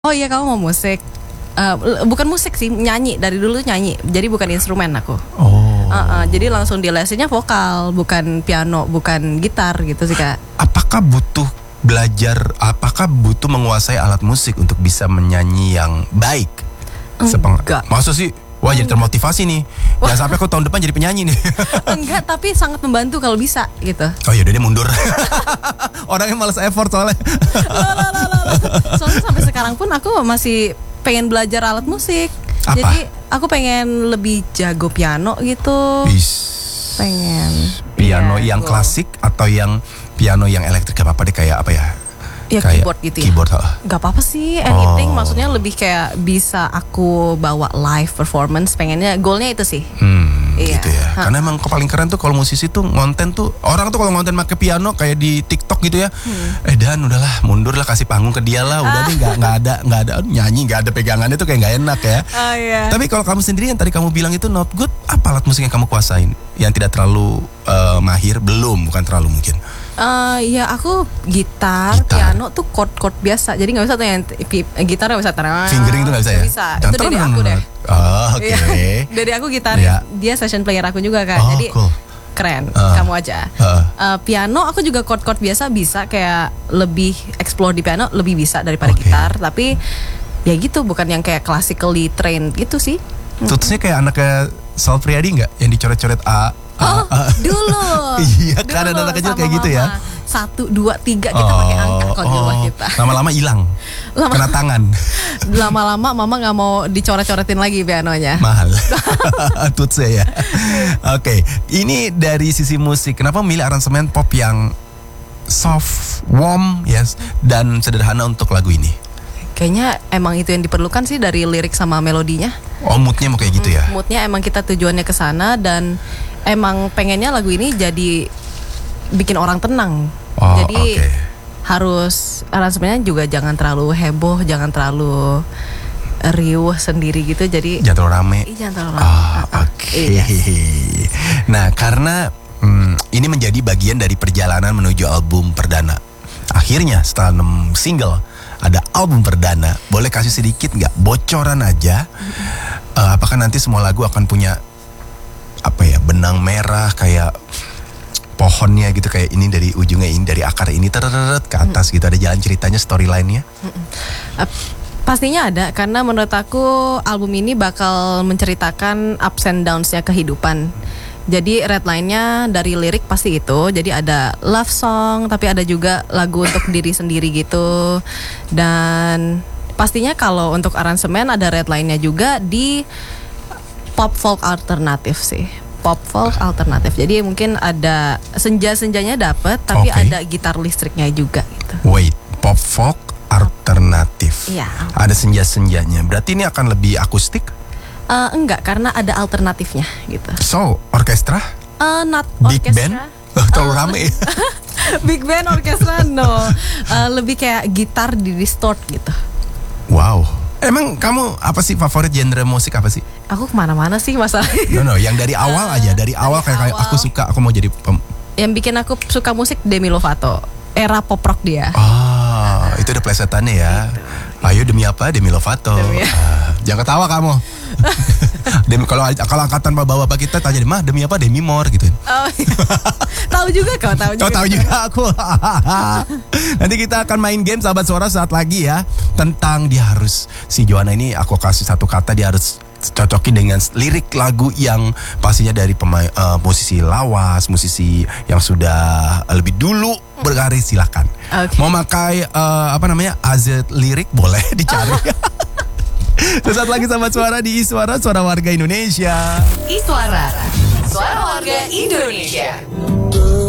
Oh iya, kamu mau musik? Bukan musik sih, nyanyi. Dari dulu nyanyi, jadi bukan instrumen aku. Jadi langsung di lesnya vokal, bukan piano, bukan gitar gitu sih Kak. Apakah butuh belajar, apakah butuh menguasai alat musik untuk bisa menyanyi yang baik? Enggak. Masa sih? Wah, jadi termotivasi nih. Jangan sampai aku tahun depan jadi penyanyi nih. Enggak, tapi sangat membantu kalau bisa gitu. Oh yaudah dia mundur. Orangnya malas effort soalnya. Soalnya sampai sekarang pun aku masih pengen belajar alat musik. Apa? Jadi aku pengen lebih jago piano gitu. Pengen Piano iya, yang klasik atau yang piano yang elektrik, apa deh, kayak apa ya? Ya Kayak keyboard gitu ya. Keyboard, Gak apa-apa sih, anything. Oh. Maksudnya lebih kayak bisa aku bawa live performance. Pengennya, goalnya itu sih. Iya. Gitu ya. Karena emang paling keren tuh kalau musisi tuh ngonten tuh, orang tuh kalau ngonten pakai piano kayak di TikTok gitu ya. Dan udahlah, mundur lah, kasih panggung ke dia lah. Udah deh, nggak ada nyanyi, nggak ada pegangannya tuh kayak nggak enak ya. Oh iya. Tapi kalau kamu sendiri yang tadi kamu bilang itu not good, apa alat musik yang kamu kuasain? Yang tidak terlalu mahir, bukan terlalu mungkin. Ya aku gitar, piano tuh chord biasa. Jadi nggak bisa tuh yang gitar nggak bisa Fingering tuh nggak bisa ya? Bisa. Itu dari aku deh. Oke. Iya. Dari aku gitaris, dia session player aku juga kan. Jadi cool. Keren. Kamu aja. Piano aku juga chord bisa, kayak lebih explore di piano lebih bisa daripada gitar. Tapi ya gitu, bukan yang kayak classically trained gitu sih. Tutusnya kayak anaknya Sal Priadi nggak, yang dicoret-coret A. Dulu. Iya kan, ada anak kecil kayak gitu ya. 1, 2, 3 kita pakai angka kok di rumah kita. Lama-lama hilang. Kena tangan. Lama-lama mama nggak mau dicoret-coretin lagi pianonya. Mahal. Tutse ya. Oke, ini dari sisi musik. Kenapa memilih aransemen pop yang soft, warm, yes, dan sederhana untuk lagu ini? Kayaknya emang itu yang diperlukan sih dari lirik sama melodinya. Oh, moodnya mau kayak gitu ya? Moodnya emang kita tujuannya ke sana, dan emang pengennya lagu ini jadi bikin orang tenang. Jadi harus aransemennya juga jangan terlalu heboh, jangan terlalu riuh sendiri gitu. Jadi jangan terlalu rame. Jangan terlalu rame. Nah, karena ini menjadi bagian dari perjalanan menuju album perdana. Akhirnya setelah 6 single ada album perdana. Boleh kasih sedikit nggak, bocoran aja? Apakah nanti semua lagu akan punya apa ya, benang merah kayak pohonnya gitu, kayak ini dari ujungnya ini, dari akar ini tereret ke atas gitu, ada jalan ceritanya, storyline-nya? Pastinya ada, karena menurut aku album ini bakal menceritakan ups and downs-nya kehidupan. Jadi redline-nya dari lirik pasti itu. Jadi ada love song, tapi ada juga lagu untuk diri sendiri gitu. Dan pastinya kalau untuk aransemen ada redline-nya juga di pop folk alternatif sih. Pop folk alternatif. Jadi mungkin ada senja-senjanya dapet, tapi ada gitar listriknya juga gitu. Wait, pop folk alternatif. Iya. Ada senja-senjanya. Berarti ini akan lebih akustik? Enggak, karena ada alternatifnya gitu. So, orkestra? Not Big orkestra. band? Terlalu rame. Big band, orkestra, no. Lebih kayak gitar di distort gitu. Wow. Emang kamu apa sih favorit genre musik apa sih? Aku kemana-mana sih masalahnya. No, yang dari awal aja, dari awal kayak aku suka, aku mau jadi Yang bikin aku suka musik Demi Lovato, era pop rock dia. Itu ada plesetannya ya. Ayo demi apa? Demi Lovato. Jangan ketawa kamu. Demi, kalau angkatan bapak-bapak kita tanya, "Mah, demi apa?" Demi More gitu. Oh, iya. Tahu juga kau, tahu juga. Tahu juga aku. Nanti kita akan main game Sahabat Suara saat lagi ya. Tentang dia harus, si Joanna ini aku kasih satu kata, dia harus cocokin dengan lirik lagu yang pastinya dari musisi lawas, musisi yang sudah lebih dulu berkarir, silakan. Mau pakai AZ lirik boleh dicari. Sesaat lagi Sahabat Suara di Iswara, Suara Warga Indonesia. Iswara, Suara Warga Indonesia.